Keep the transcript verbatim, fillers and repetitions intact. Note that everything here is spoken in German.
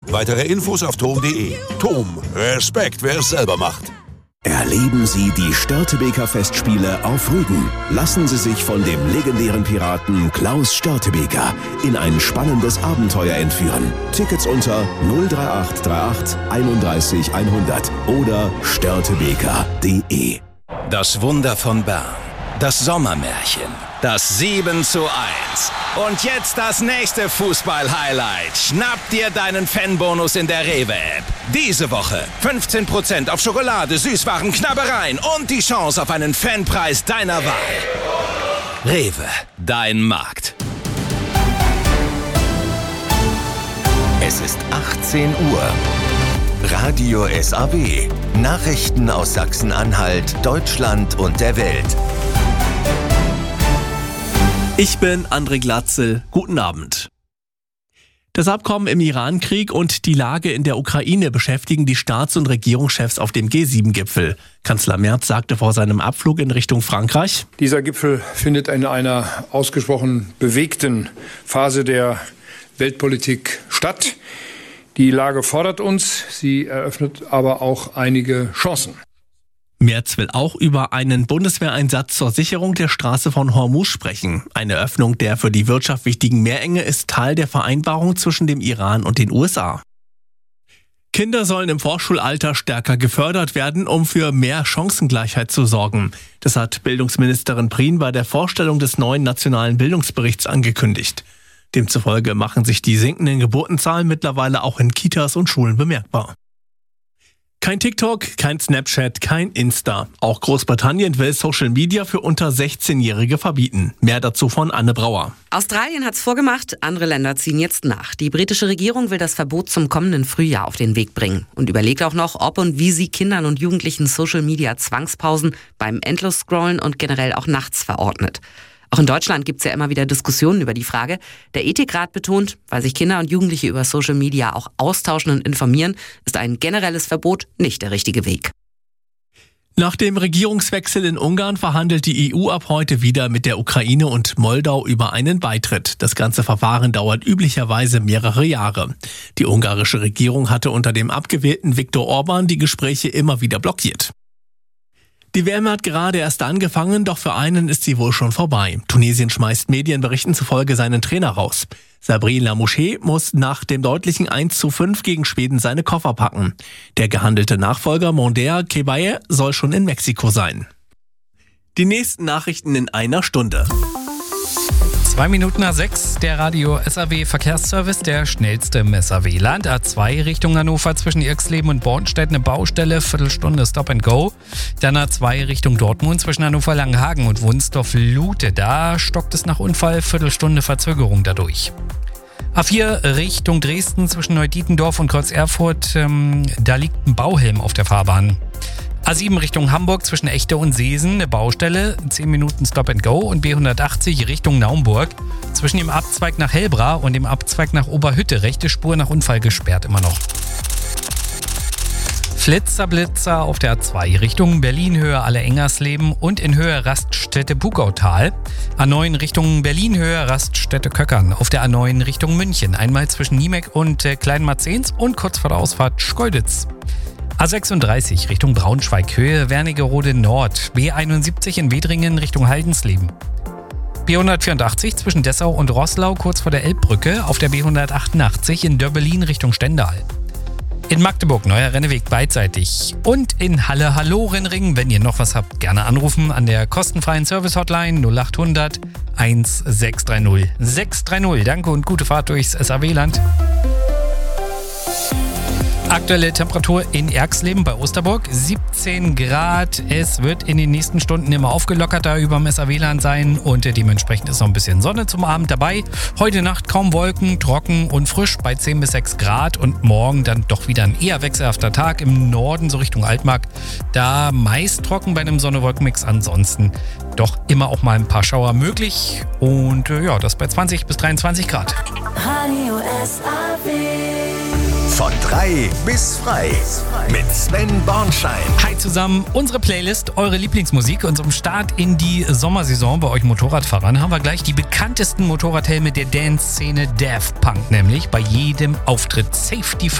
Weitere Infos auf tom punkt de. Tom, Respekt, wer es selber macht. Erleben Sie die Störtebeker Festspiele auf Rügen. Lassen Sie sich von dem legendären Piraten Klaus Störtebeker in ein spannendes Abenteuer entführen. Tickets unter null drei acht drei acht einunddreißig hundert oder störtebeker punkt de. Das Wunder von Bern. Das Sommermärchen. Das sieben zu eins. Und jetzt das nächste Fußball-Highlight. Schnapp dir deinen Fanbonus in der Rewe-App. Diese Woche fünfzehn Prozent auf Schokolade, Süßwaren, Knabbereien und die Chance auf einen Fanpreis deiner Wahl. Rewe, dein Markt. Es ist achtzehn Uhr. Radio S A W. Nachrichten aus Sachsen-Anhalt, Deutschland und der Welt. Ich bin André Glatzel. Guten Abend. Das Abkommen im Iran-Krieg und die Lage in der Ukraine beschäftigen die Staats- und Regierungschefs auf dem G sieben Gipfel. Kanzler Merz sagte vor seinem Abflug in Richtung Frankreich: Dieser Gipfel findet in einer ausgesprochen bewegten Phase der Weltpolitik statt. Die Lage fordert uns, sie eröffnet aber auch einige Chancen. Merz will auch über einen Bundeswehreinsatz zur Sicherung der Straße von Hormuz sprechen. Eine Öffnung der für die Wirtschaft wichtigen Meerenge ist Teil der Vereinbarung zwischen dem Iran und den U S A. Kinder sollen im Vorschulalter stärker gefördert werden, um für mehr Chancengleichheit zu sorgen. Das hat Bildungsministerin Prien bei der Vorstellung des neuen nationalen Bildungsberichts angekündigt. Demzufolge machen sich die sinkenden Geburtenzahlen mittlerweile auch in Kitas und Schulen bemerkbar. Kein TikTok, kein Snapchat, kein Insta. Auch Großbritannien will Social Media für unter sechzehnjährige verbieten. Mehr dazu von Anne Brauer. Australien hat's vorgemacht, andere Länder ziehen jetzt nach. Die britische Regierung will das Verbot zum kommenden Frühjahr auf den Weg bringen und überlegt auch noch, ob und wie sie Kindern und Jugendlichen Social Media Zwangspausen beim Endlos-Scrollen und generell auch nachts verordnet. Auch in Deutschland gibt's ja immer wieder Diskussionen über die Frage. Der Ethikrat betont, weil sich Kinder und Jugendliche über Social Media auch austauschen und informieren, ist ein generelles Verbot nicht der richtige Weg. Nach dem Regierungswechsel in Ungarn verhandelt die E U ab heute wieder mit der Ukraine und Moldau über einen Beitritt. Das ganze Verfahren dauert üblicherweise mehrere Jahre. Die ungarische Regierung hatte unter dem abgewählten Viktor Orban die Gespräche immer wieder blockiert. Die W M hat gerade erst angefangen, doch für einen ist sie wohl schon vorbei. Tunesien schmeißt Medienberichten zufolge seinen Trainer raus. Sabri Lamouche muss nach dem deutlichen eins zu fünf gegen Schweden seine Koffer packen. Der gehandelte Nachfolger Monder Kebaye soll schon in Mexiko sein. Die nächsten Nachrichten in einer Stunde. Zwei Minuten nach sechs, der Radio S A W Verkehrsservice, der schnellste im S A W-Land. A zwei Richtung Hannover zwischen Irxleben und Bornstedt eine Baustelle, Viertelstunde Stop and Go. Dann A zwei Richtung Dortmund zwischen Hannover Langenhagen und Wunsdorf-Lute. Da stockt es nach Unfall, Viertelstunde Verzögerung dadurch. A vier Richtung Dresden zwischen Neudietendorf und Kreuz Erfurt, ähm, da liegt ein Bauhelm auf der Fahrbahn. A sieben Richtung Hamburg zwischen Echte und Seesen, eine Baustelle, zehn Minuten Stop and Go. Und B hundertachtzig Richtung Naumburg zwischen dem Abzweig nach Hellbra und dem Abzweig nach Oberhütte, rechte Spur nach Unfall gesperrt immer noch. Flitzer, Blitzer auf der A zwei Richtung Berlin, Höhe Alle-Engersleben und in Höhe Raststätte Bugautal. A neun Richtung Berlin, Höhe Raststätte Köckern. Auf der A neun Richtung München, einmal zwischen Niemek und äh, Kleinmarzens und kurz vor der Ausfahrt Schkeuditz. A sechsunddreißig Richtung Braunschweig, Höhe Wernigerode Nord. B einundsiebzig in Wedringen Richtung Haldensleben. B hundertvierundachtzig zwischen Dessau und Roßlau kurz vor der Elbbrücke. Auf der B hundertachtundachtzig in Dörbelin Richtung Stendal. In Magdeburg neuer Renneweg beidseitig. Und in Halle Hallo-Rennring, wenn ihr noch was habt, gerne anrufen an der kostenfreien Service-Hotline null achthundert sechshundertsechzig sechshundertdreißig. Danke und gute Fahrt durchs S A W-Land. Aktuelle Temperatur in Erxleben bei Osterburg, siebzehn Grad. Es wird in den nächsten Stunden immer aufgelockerter über dem S A W-Land sein und dementsprechend ist noch ein bisschen Sonne zum Abend dabei. Heute Nacht kaum Wolken, trocken und frisch bei zehn bis sechs Grad und morgen dann doch wieder ein eher wechselhafter Tag im Norden, so Richtung Altmark. Da meist trocken bei einem Sonne-Wolken-Mix, ansonsten doch immer auch mal ein paar Schauer möglich und äh, ja, das bei zwanzig bis dreiundzwanzig Grad. Radio S A W. Von drei bis frei mit Sven Bornschein. Hi zusammen, unsere Playlist, eure Lieblingsmusik und zum Start in die Sommersaison bei euch Motorradfahrern haben wir gleich die bekanntesten Motorradhelme der Dance-Szene Daft Punk, nämlich bei jedem Auftritt Safety